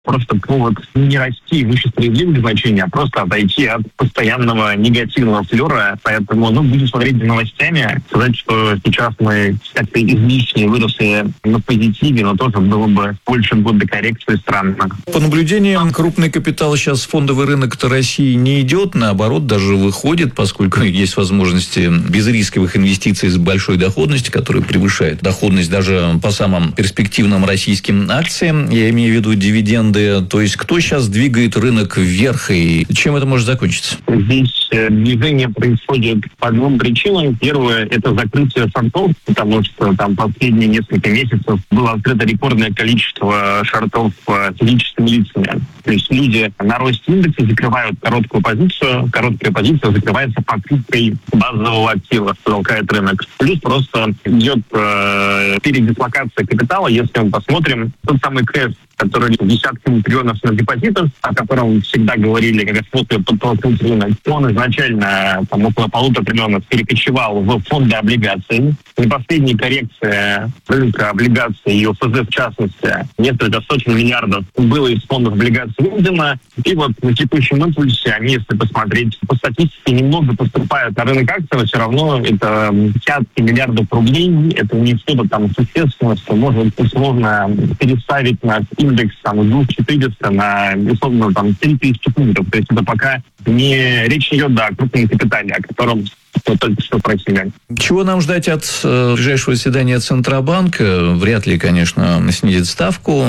просто повод не расти выше справедливых значений, а просто отойти от постоянного негативного флера. Поэтому, будем смотреть за новостями. Сказать, что сейчас мы как-то излишне выросли на позитиве, но тоже было бы больше года коррекции странно. По наблюдениям, крупный капитал сейчас в фондовый рынок России не идет, наоборот, даже выходит, поскольку есть возможности безрисковых инвестиций с большой доходностью, которые превышают доходность даже по самым перспективным российским акциям. Я имею в виду дивиденды. То есть, кто сейчас двигает рынок вверх и чем это может закончиться? Здесь движение происходит по двум причинам. Первое – это закрытие шортов, потому что там последние несколько месяцев было открыто рекордное количество шортов физическими лицами. То есть люди на росте индекса закрывают короткую позицию. Короткая позиция закрывается покупкой базового актива, что толкает рынок. Плюс просто идет передислокация капитала. Если мы посмотрим, тот самый кэш, который десятками триллионов на депозитах, о котором всегда говорили, как способ подтолкнуть рынок, он изначально около 1,5 триллионов перекочевал в фонды облигаций. И последняя коррекция рынка облигаций и ОФЗ в частности, несколько сотен миллиардов было из фондов облигаций выведено. И вот на текущем импульсе они, если посмотреть по статистике, немного поступают на рынок акций, но все равно это десятки миллиардов рублей. Это не что-то там существенное, что может условно переставить наш индекс там, с 2400 на, условно, 3000 пунктов. То есть это пока не речь идет о крупном капитале, о котором только что просили. Чего нам ждать от ближайшего заседания Центробанка? Вряд ли, конечно, снизит ставку,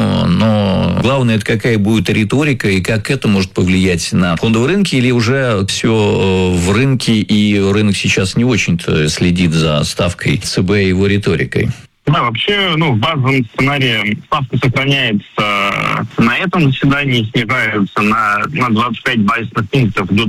но главное, это какая будет риторика и как это может повлиять на фондовые рынки, или уже все в рынке, и рынок сейчас не очень-то следит за ставкой ЦБ и его риторикой? Да, вообще, в базовом сценарии ставка сохраняется на этом заседании, снижается на 25 базисных пунктов до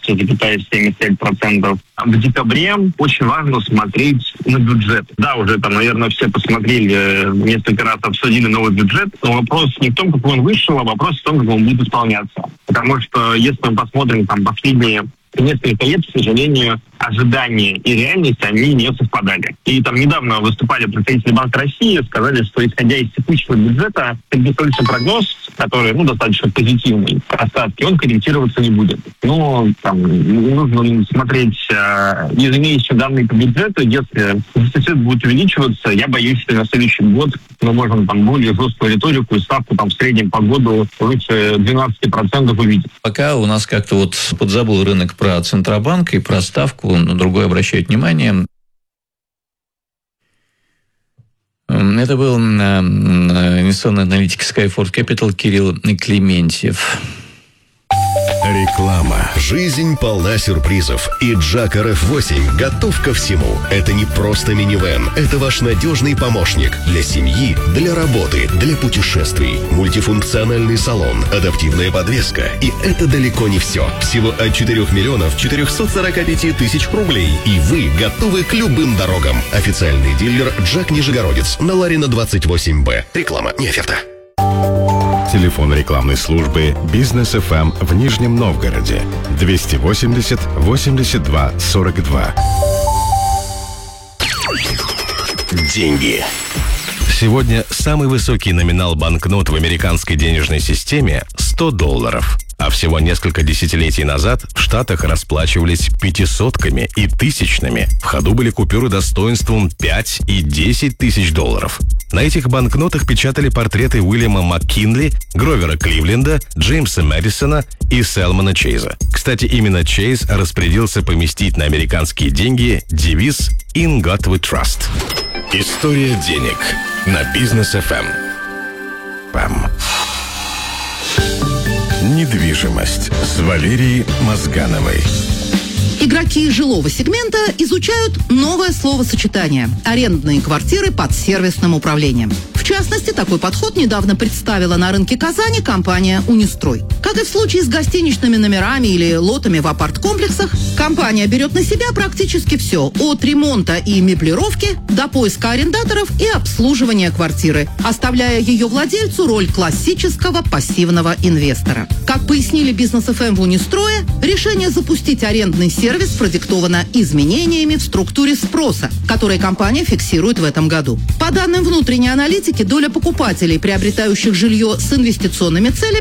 13,75%. В декабре очень важно смотреть на бюджет. Да, уже там, наверное, все посмотрели, несколько раз обсудили новый бюджет, но вопрос не в том, как он вышел, а вопрос в том, как он будет исполняться. Потому что, если мы посмотрим последние несколько лет, к сожалению, ожидания и реальность, они не совпадали. И там недавно выступали представители Банка России, сказали, что исходя из текущего бюджета, среднесрочный прогноз, который, достаточно позитивный, остатки, он корректироваться не будет. Нужно смотреть ежемесячные данные по бюджету. Если дефицит будет увеличиваться, я боюсь, что на следующий год мы можем более жесткую риторику и ставку в среднем по году выше 12% увидеть. Пока у нас как-то подзабыл рынок про Центробанк и про ставку, на другое обращает внимание. Это был инвестиционный аналитик Skyford Capital Кирилл Клементьев. Реклама. Жизнь полна сюрпризов, и Джак RF8 готов ко всему. Это не просто минивэн, это ваш надежный помощник для семьи, для работы, для путешествий. Мультифункциональный салон, адаптивная подвеска. И это далеко не все. Всего от 4 миллионов 445 тысяч рублей, и вы готовы к любым дорогам. Официальный дилер Джак Нижегородец на Ларина 28Б. Реклама, не оферта. Телефон рекламной службы «Бизнес ФМ» в Нижнем Новгороде 280 82 42. Деньги. Сегодня самый высокий номинал банкнот в американской денежной системе – $100. А всего несколько десятилетий назад в Штатах расплачивались 500-ками и тысячными. В ходу были купюры достоинством 5 и 10 тысяч долларов. На этих банкнотах печатали портреты Уильяма МакКинли, Гровера Кливленда, Джеймса Мэдисона и Сэлмона Чейза. Кстати, именно Чейз распорядился поместить на американские деньги девиз «In God we trust». История денег на Бизнес ФМ. Недвижимость с Валерией Мозгановой. Игроки жилого сегмента изучают новое словосочетание – арендные квартиры под сервисным управлением. В частности, такой подход недавно представила на рынке Казани компания «Унистрой». Как и в случае с гостиничными номерами или лотами в апарт-комплексах, компания берет на себя практически все – от ремонта и меблировки до поиска арендаторов и обслуживания квартиры, оставляя ее владельцу роль классического пассивного инвестора. Как пояснили Бизнес ФМ в «Унистрое», решение запустить арендный сервис продиктовано изменениями в структуре спроса, которые компания фиксирует в этом году. По данным внутренней аналитики, доля покупателей, приобретающих жилье с инвестиционными целями,